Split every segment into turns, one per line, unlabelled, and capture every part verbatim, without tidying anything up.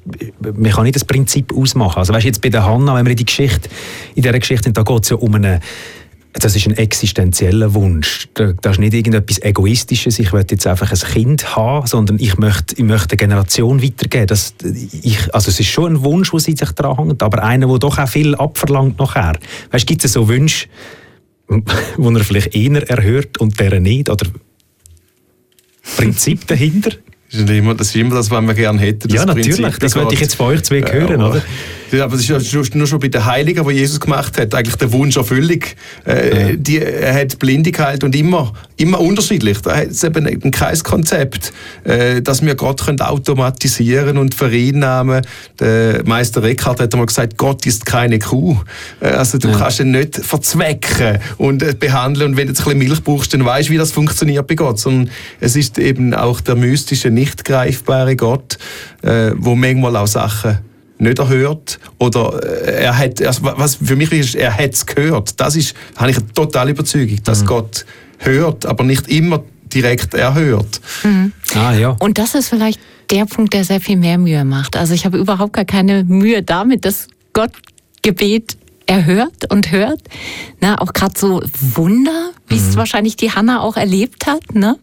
man kann nicht das Prinzip ausmachen. Also weißt, jetzt bei der Hannah, wenn wir in die Geschichte, in dieser Geschichte, da geht es ja um eine, das ist ein existenzieller Wunsch. Das ist nicht irgendetwas Egoistisches, ich will jetzt einfach ein Kind haben, sondern ich möchte, ich möchte eine Generation weitergeben. Das, ich, also es ist schon ein Wunsch, der sich daran hängt, aber einer, der doch auch viel abverlangt nachher. Weißt, gibt es so Wünsche, wo er vielleicht eher erhört und deren nicht? Oder Prinzip dahinter?
Das ist immer das, ist immer das was wir gerne hätten.
Ja, natürlich. Prinzip, das wollte ich jetzt von euch zwei hören,
ja,
oder?
Aber es ist ja nur schon bei den Heiligen, die Jesus gemacht hat, eigentlich der Wunsch Erfüllung. Äh, ja. die, er hat Blinde geheilt und immer, immer unterschiedlich. Da hat es eben ein Kreiskonzept, äh, dass wir Gott können automatisieren und vereinnahmen. Der Meister Eckhart hat einmal gesagt, Gott ist keine Kuh. Äh, also du ja. kannst ihn nicht verzwecken und äh, behandeln. Und wenn du jetzt ein bisschen Milch brauchst, dann weißt du, wie das funktioniert bei Gott. Sondern es ist eben auch der mystische, nicht greifbare Gott, äh, wo manchmal auch Sachen nicht erhört oder er hat, also was für mich ist, er hat es gehört. Das ist, habe ich eine totale Überzeugung, dass mhm. Gott hört, aber nicht immer direkt erhört.
Mhm.
Ah, ja.
Und das ist vielleicht der Punkt, der sehr viel mehr Mühe macht. Also ich habe überhaupt gar keine Mühe damit, dass Gott Gebet erhört und hört. Na, auch gerade so Wunder, wie es mhm. wahrscheinlich die Hannah auch erlebt hat. Ne?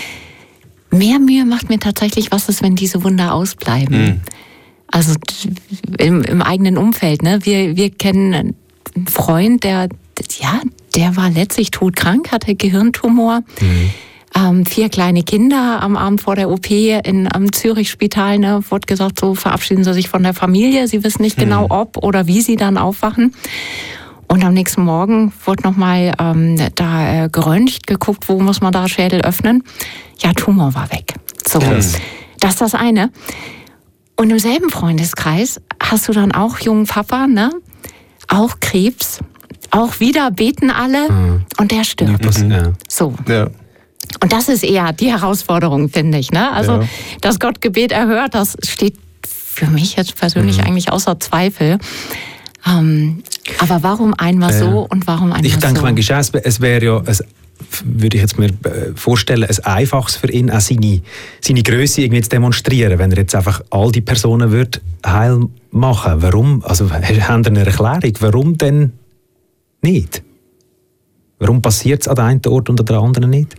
Mehr Mühe macht mir tatsächlich, was ist, wenn diese Wunder ausbleiben. Mhm. Also im, im eigenen Umfeld. Ne? Wir, wir kennen einen Freund, der, ja, der war letztlich todkrank, hatte Gehirntumor. Mhm. Ähm, vier kleine Kinder am Abend vor der O P in, am Zürich-Spital. Ne, wurde gesagt, so verabschieden Sie sich von der Familie. Sie wissen nicht mhm. genau, ob oder wie Sie dann aufwachen. Und am nächsten Morgen wurde nochmal ähm, da äh, geröntgt, geguckt, wo muss man da Schädel öffnen. Ja, Tumor war weg. So, yes. Das ist das eine. Und im selben Freundeskreis hast du dann auch jungen Papa, ne? Auch Krebs, auch wieder beten alle mhm. und der stirbt.
Mhm. Ja.
So.
Ja.
Und das ist eher die Herausforderung, finde ich. Ne? Also, ja. dass Gott Gebet erhört, das steht für mich jetzt persönlich mhm. eigentlich außer Zweifel. Ähm, aber warum einmal äh, so und warum einmal so?
Ich denke, manchmal, es wäre ja, es würde ich jetzt mir vorstellen, ein Einfaches für ihn, auch seine, seine Grösse irgendwie zu demonstrieren, wenn er jetzt einfach all die Personen würde heil machen. Warum? Also, haben Sie eine Erklärung? Warum denn nicht? Warum passiert es an dem einen Ort und an der anderen nicht?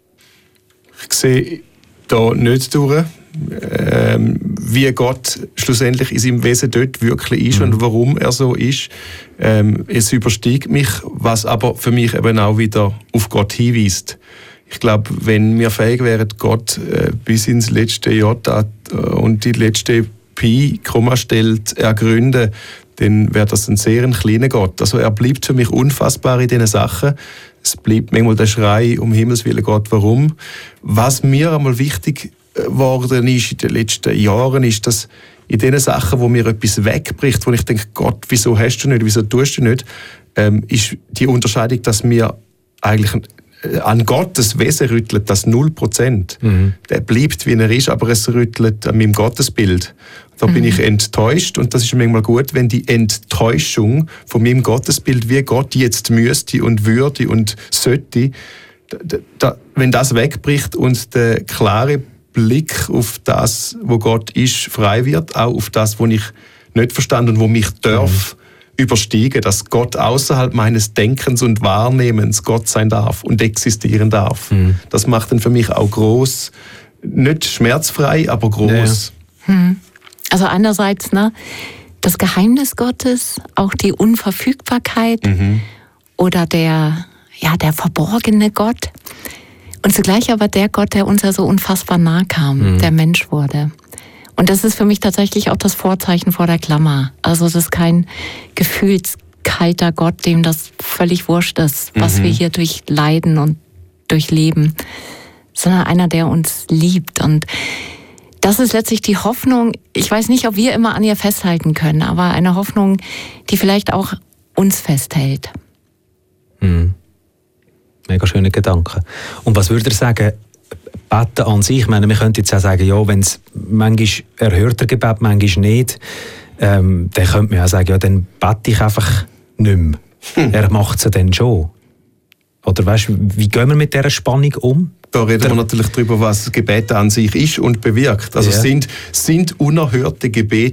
Ich sehe da nicht durch, ähm, wie Gott schlussendlich in seinem Wesen dort wirklich ist mhm. und warum er so ist. Ähm, es übersteigt mich, was aber für mich eben auch wieder auf Gott hinweist. Ich glaube, wenn wir fähig wären, Gott äh, bis ins letzte Jota äh, und die letzte Pi, Kommastelle zu ergründen, dann wäre das ein sehr kleiner Gott. Also er bleibt für mich unfassbar in diesen Sachen. Es bleibt manchmal der Schrei, um Himmels Willen Gott, warum? Was mir einmal wichtig geworden ist in den letzten Jahren, ist, dass in den Sachen, wo mir etwas wegbricht, wo ich denke, Gott, wieso hast du nicht, wieso tust du nicht, ähm, ist die Unterscheidung, dass mir eigentlich an Gottes Wesen rüttelt das null Prozent. Mhm. Der bleibt, wie er ist, aber es rüttelt an meinem Gottesbild. Da mhm. bin ich enttäuscht und das ist manchmal gut, wenn die Enttäuschung von meinem Gottesbild, wie Gott jetzt müsste und würde und sollte, da, da, wenn das wegbricht und der klare Blick auf das, wo Gott ist, frei wird, auch auf das, was ich nicht verstanden und wo mich darf, mhm. übersteigen, dass Gott außerhalb meines Denkens und Wahrnehmens Gott sein darf und existieren darf. Mhm. Das macht dann für mich auch groß, nicht schmerzfrei, aber groß.
Ja. Hm. Also einerseits, ne, das Geheimnis Gottes, auch die Unverfügbarkeit mhm. oder der, ja, der verborgene Gott. Und zugleich aber der Gott, der uns ja so unfassbar nahe kam, mhm. der Mensch wurde. Und das ist für mich tatsächlich auch das Vorzeichen vor der Klammer. Also es ist kein gefühlskalter Gott, dem das völlig wurscht ist, was mhm. wir hier durchleiden und durchleben, sondern einer, der uns liebt. Und das ist letztlich die Hoffnung, ich weiß nicht, ob wir immer an ihr festhalten können, aber eine Hoffnung, die vielleicht auch uns festhält.
Mhm. Mega schöne Gedanken. Und was würde ihr sagen, Beten an sich, ich meine, wir könnten jetzt auch sagen, ja, wenn es manchmal erhört der Gebet, manchmal nicht, ähm, dann könnte man auch sagen, ja, dann bete ich einfach nicht mehr. Hm. Er macht es ja dann schon. Oder weißt du, wie gehen wir mit dieser Spannung um?
Da reden wir natürlich darüber, was Gebet an sich ist und bewirkt. Also ja. sind, sind unerhörte Gebete